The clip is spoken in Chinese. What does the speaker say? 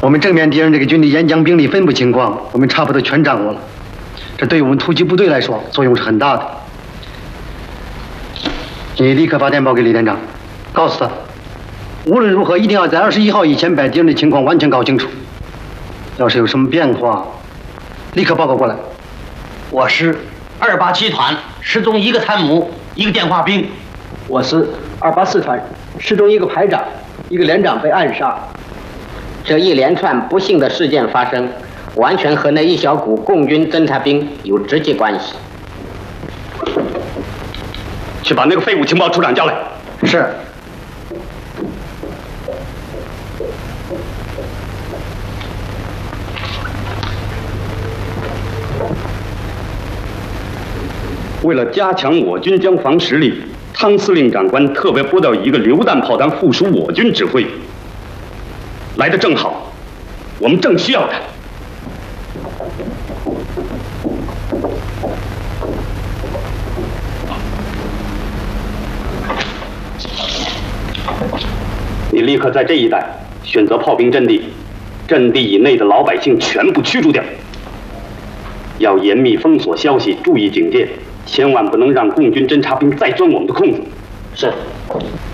们正面敌人这个军力、沿江兵力分布情况，我们差不多全掌握了。这对于我们突击部队来说，作用是很大的。你立刻发电报给李连长，告诉他，无论如何一定要在21号以前把敌人的情况完全搞清楚。要是有什么变化，立刻报告过来。 我是287团失踪1个参谋，1个电话兵。 我是284团失踪1个排长，1个连长被暗杀。 这一连串不幸的事件发生，完全和那一小股共军侦察兵有直接关系。 去把那个废物情报处长叫来。 是。 为了加强我军江防实力，汤司令长官特别拨调一个榴弹炮弹附属我军指挥，来得正好，我们正需要他。你立刻在这一带选择炮兵阵地，阵地以内的老百姓全部驱逐掉。要严密封锁消息，注意警戒，千万不能让共军侦察兵再钻我们的空子。 是。